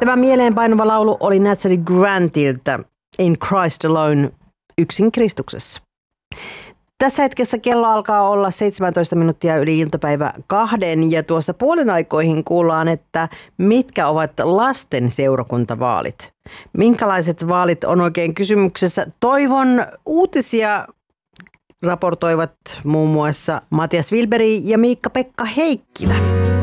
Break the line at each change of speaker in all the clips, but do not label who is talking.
Tämä mieleenpainuva laulu oli Natalie Grantilta In Christ Alone, yksin Kristuksessa. Tässä hetkessä kello alkaa olla 17 minuuttia yli iltapäivä 2 ja tuossa puolen aikoihin kuullaan, että mitkä ovat lasten seurakuntavaalit. Minkälaiset vaalit on oikein kysymyksessä? Toivon uutisia raportoivat muun muassa Matias Wilberi ja Miikka-Pekka Heikkilä.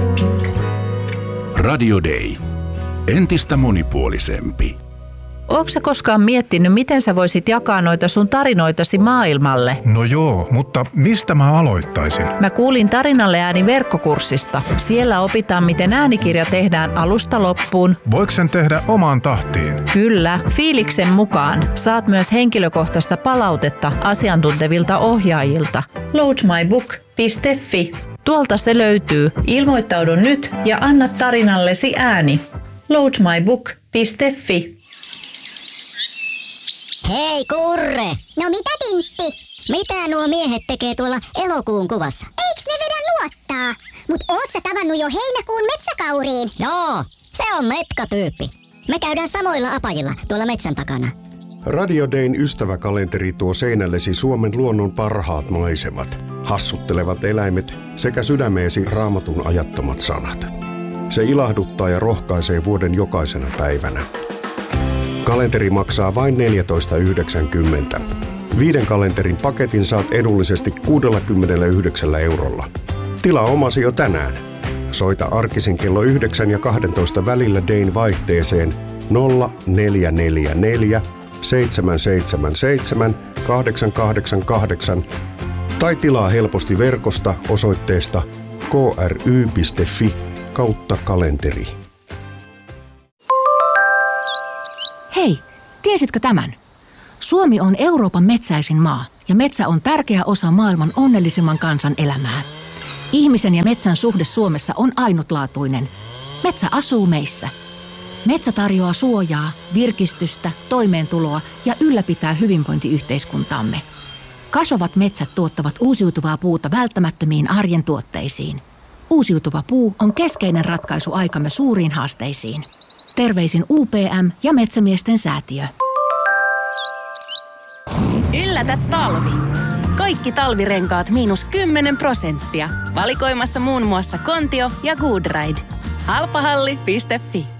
Radio Day. Entistä monipuolisempi.
Ootko sä koskaan miettinyt, miten sä voisit jakaa noita sun tarinoitasi maailmalle?
No joo, mutta mistä mä aloittaisin?
Mä kuulin Tarinalle ääni verkkokurssista. Siellä opitaan, miten äänikirja tehdään alusta loppuun.
Voiko sen tehdä omaan tahtiin?
Kyllä, fiiliksen mukaan. Saat myös henkilökohtaista palautetta asiantuntevilta ohjaajilta. Loadmybook.fi. Tuolta se löytyy. Ilmoittaudu nyt ja anna tarinallesi ääni. Loadmybook.fi.
Hei Kurre! No mitä Tintti? Mitä nuo miehet tekee tuolla elokuun kuvassa?
Eiks ne vedä luottaa? Mut oot sä tavannut jo heinäkuun metsäkauriin?
Joo, se on metkatyyppi. Me käydään samoilla apajilla tuolla metsän takana.
Radio Dayn ystäväkalenteri tuo seinällesi Suomen luonnon parhaat maisemat, hassuttelevat eläimet sekä sydämeesi Raamatun ajattomat sanat. Se ilahduttaa ja rohkaisee vuoden jokaisena päivänä. Kalenteri maksaa vain 14,90. 5 kalenterin paketin saat edullisesti 69 €. Tilaa omasi jo tänään. Soita arkisin kello 9 ja 12 välillä Dayn vaihteeseen 0444 777 888 tai tilaa helposti verkosta osoitteesta kry.fi/kalenteri.
Hei, tiesitkö tämän? Suomi on Euroopan metsäisin maa ja metsä on tärkeä osa maailman onnellisimman kansan elämää. Ihmisen ja metsän suhde Suomessa on ainutlaatuinen. Metsä asuu meissä. Metsä tarjoaa suojaa, virkistystä, toimeentuloa ja ylläpitää hyvinvointiyhteiskuntaamme. Kasvavat metsät tuottavat uusiutuvaa puuta välttämättömiin arjen tuotteisiin. Uusiutuva puu on keskeinen ratkaisu aikamme suuriin haasteisiin. Terveisin UPM ja Metsämiesten säätiö.
Yllätä talvi. Kaikki talvirenkaat -10%. Valikoimassa muun muassa Kontio ja Goodride. Halpahalli.fi.